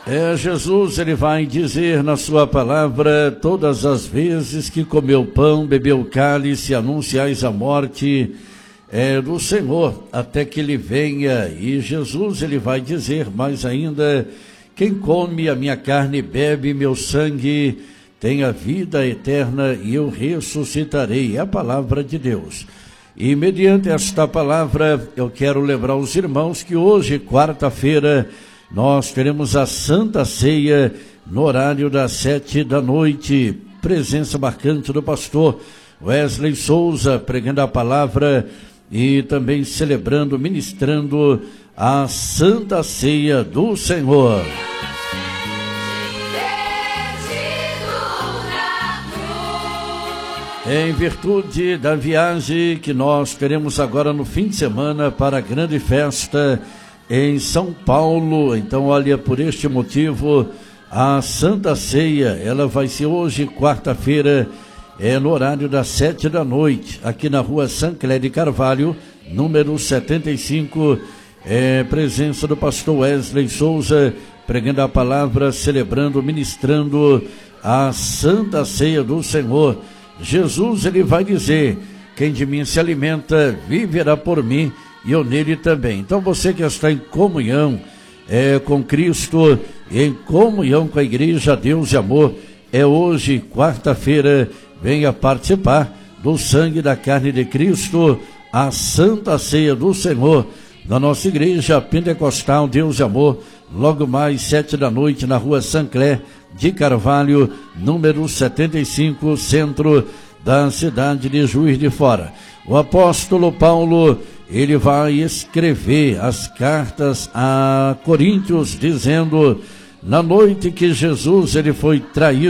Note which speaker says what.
Speaker 1: Jesus, ele vai dizer na sua palavra: todas as vezes que comeu pão, bebeu cálice, anunciais a morte do Senhor, até que ele venha. E Jesus, ele vai dizer mais ainda: quem come a minha carne e bebe meu sangue tem a vida eterna, e eu ressuscitarei. É a palavra de Deus. E mediante esta palavra, eu quero lembrar os irmãos que hoje, quarta-feira, nós teremos a Santa Ceia no horário das 7 da noite. Presença marcante do pastor Wesley Souza, pregando a palavra e também celebrando, ministrando a Santa Ceia do Senhor. Em virtude da viagem que nós teremos agora no fim de semana para a grande festa em São Paulo, então olha, por este motivo, a Santa Ceia, ela vai ser hoje, quarta-feira, no horário das 7 da noite, aqui na rua Sancler de Carvalho, número 75, presença do pastor Wesley Souza, pregando a palavra, celebrando, ministrando a Santa Ceia do Senhor. Jesus, ele vai dizer: quem de mim se alimenta, viverá por mim, e eu nele também. Então você que está em comunhão com Cristo, em comunhão com a igreja Deus e Amor, hoje, quarta-feira, venha participar do sangue e da carne de Cristo, a Santa Ceia do Senhor, na nossa igreja Pentecostal Deus e Amor, logo mais 7 da noite, na rua Sancler de Carvalho, número 75, centro da cidade de Juiz de Fora. O apóstolo Paulo, ele vai escrever as cartas a Coríntios, dizendo: na noite que Jesus ele foi traído,